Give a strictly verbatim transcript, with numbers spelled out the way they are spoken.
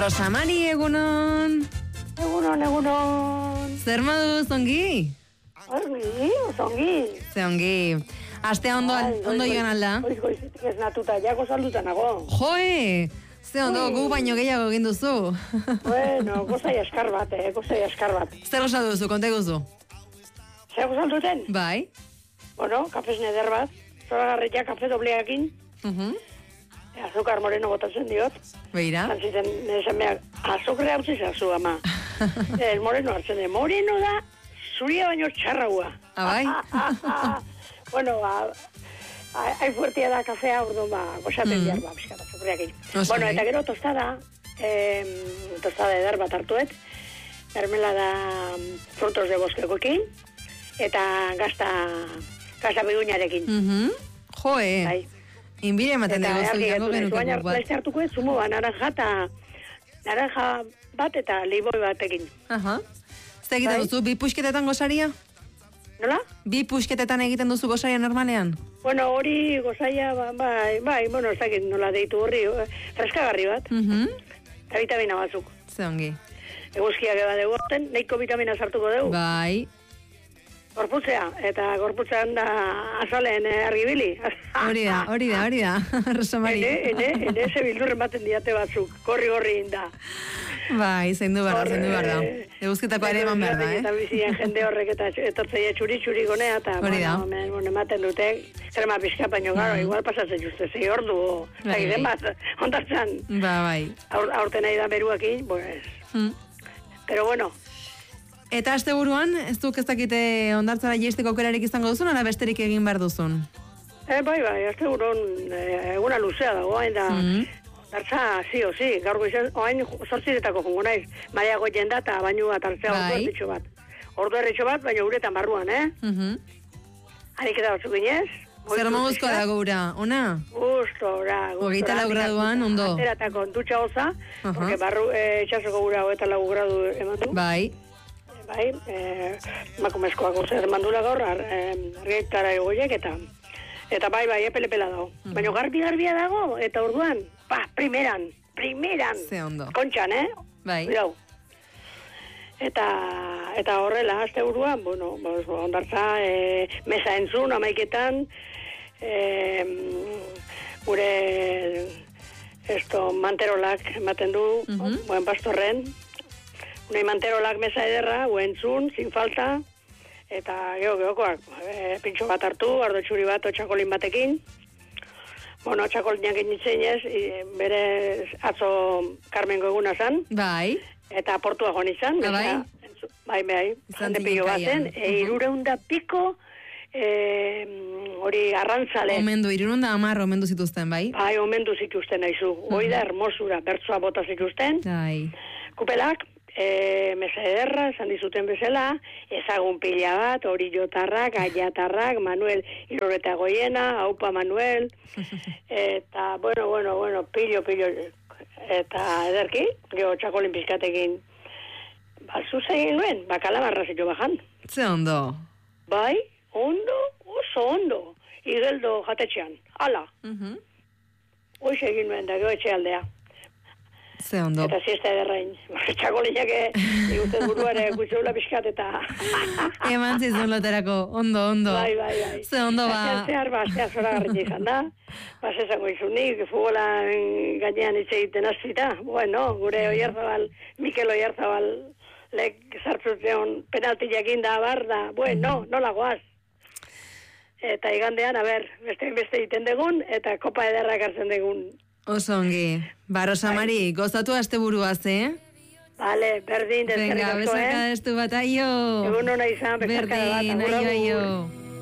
Rosamari, egunon. Egunon, egunon. Zer moduz, ongi? Ongi, ongi. Ze ongi. Astea ondo, Ai, ondo goiz, joan alda? Goiz, goizitik ez natuta, jako salduta nago. Joe! Ze ondo, gu baino gehiago egin duzu. Bueno, gozai askar bat, eh, gozai askar bat. Zer osa duzu, konta guzu? Zer salduten? Bai. Bueno, kafes neder bat. Zoragarria kafe dobleakin. Uh-huh. Azukar moreno botatzen diot. Beira. Zantziten, esameak, azukre hau zizazu, ama. El moreno hartzen de, moreno da, zuria baino txarraua. Abai? Bueno, ba, hain fuertia da kafea, orduan, ba, gozaten mm. behar, ba, bizkat, azukreakin. Bueno, eta gero tostada, eh, tostada eder bat hartuet, mermelada frutos de boskekoekin, eta gazta, gazta biguinarekin. Mhm. Joe. Bai. Inbire ematen dugu zuiako genuko bat. Baina hartuko ez, zumo, ba, naranja eta naranja bat eta leiboi batekin. Aha. Zer egiten Bai. duzu, bi puxketetan gozaria? Nola? Bi puxketetan egiten duzu gozaria normalean? Bueno, hori gozaia, ba, bai, bai, bueno, ez dakit nola deitu horri, eh, freskagarri bat, Mhm. eta vitamina batzuk. Ze ongi. Eguzkiak eba dugu orten, nahiko vitamina sartuko dugu. Bai. Gorputzea, eta gorputzean da azalen eh, argibili. Hori da, hori da, hori da. Rosamari. Ene, ene, ene, ze bildurren baten diate batzuk, korri-gorri inda. Bai, zaindu behar da, zaindu behar da. Eguzketako ere eman behar da, Eta eh? bizien jende horrek eta etortzeia txuri-txuri gonea, eta Hori da. bueno, men, bueno, ematen dute, krema pixka, baino garo, igual pasatzen justu, zei ordu, Bai, zai bai. bat, ondartzan, Ba, bai. aur, aurten nahi da beruakin, pues, Mm. pero bueno, Eta aste buruan, ez duk ez dakite ondartzara jeisteko aukerarik izango duzun, ala besterik egin behar duzun? eh, bai, bai, azte buron, eh, eguna luzea dago, hain da, Mm. Dartza, sí o sí, gaur goizan, oain zortziretako jongo naiz, maiago jenda eta bainu bat hartzea Bai. ordu erritxo bat. Ordu erritxo bat, baina uretan barruan, eh? Mhm. Harik eta batzuk inez. Zer moguzkoa dago ura, ona? Gustora, gustora. Hogeita lau graduan, ondo. Ateratako dutxa oza, Aha. porque barru, eh, itxasoko gura hogeita lau gradu eman du. Bai. Bai, eh, makumezkoak uste eman dula gaur, ar, eh, argitara egoiek, eta eta bai, bai, epelepela dago. Mhm. Baina garbi-garbia dago, eta orduan, pa, primeran, primeran. Ze ondo. Kontxan, eh? Bai. Birau. Eta, eta horrela, azte buruan, bueno, pues, ondartza, e, mesa entzun, amaiketan, e, gure, esto, manterolak ematen du, Mhm. buen pastorren, unai manterolak mesa ederra, entzun, sin falta, eta geho, gehokoak, e, pintxo bat hartu, ardo txuri bat, otxakolin batekin, bueno, otxakolinak initzeinez, bere atzo Carmengo eguna zan, Bai. eta portua joan izan. Ah, bai? mesa, entzu- bai, bai, Izan jende zinen pilo kaian. baten, e, irureunda piko, e, hori arrantzale. Omendu, irurunda amar omendu zituzten, bai? Bai, omendu zituzten naizu. Hoi da, hermosura, bertsoa bota zituzten. Bai. Kupelak, e, mesa ederra, esan dizuten bezala, ezagun pila bat, hori jotarrak, aiatarrak, Manuel Irureta Goiena, Aupa Manuel, eta, bueno, bueno, bueno, pilo, pilo, eta ederki, geho txakolin pizkatekin, ba, zuzegin nuen, bakalamarra zitu bajan. Ze ondo. Bai, ondo, oso ondo, igeldo jatetxean, ala, Mhm. hoiz egin nuen da, geho etxe aldea. Ze ondo. Eta siesta ederrain. Txakolinak ikusten buruare gutxeula pixkat eta... Eman zizun loterako, ondo, ondo. Bai, bai, bai. Ze ondo ba. Astean zehar, ba, aztea zora garriti izan da. Ba, zezango izunik, futbolan gainean hitz egiten azita. Bueno, gure Oiarzabal, Mikel Oiarzabal, lek sartzuteon penaltiak inda bar da. Bueno, nola goaz. Eta igandean, a ber, beste beste egiten degun, eta kopa ederrak hartzen degun. Oso ongi. Ba, Rosamari, gozatu aste buruaz, eh? Vale, berdin, deskerrik Venga, asko, besaka eh? destu bat, aio. Egun hona izan, besarkada bat, Berdin, agur, aio, agur. aio.